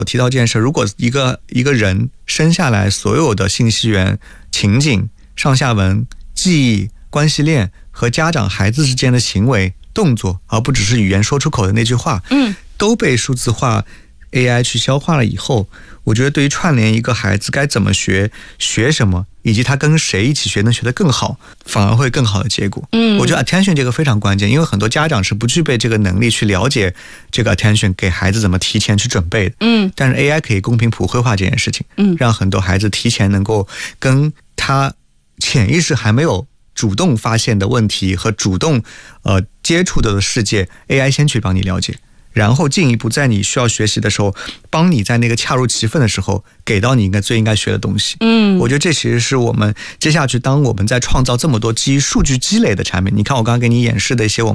我提到这件事，如果一个人生下来所有的信息源、情景、上下文、记忆、关系链和家长孩子之间的行为动作，而不只是语言说出口的那句话，都被数字化 AI 去消化了以后，我觉得对于串联一个孩子该怎么学什么，以及他跟谁一起学能学得更好，反而会更好的结果。我觉得 attention 这个非常关键，因为很多家长是不具备这个能力去了解这个 attention 给孩子怎么提前去准备的。但是 AI 可以公平普惠化这件事情，让很多孩子提前能够跟他潜意识还没有主动发现的问题和主动接触的世界 AI 先去帮你了解，然后进一步在你需要学习的时候，帮你在那个恰如其分的时候给到你最应该学的东西。我觉得这其实是我们接下去当我们在创造这么多基于数据积累的产品，你看我刚刚给你演示的一些我们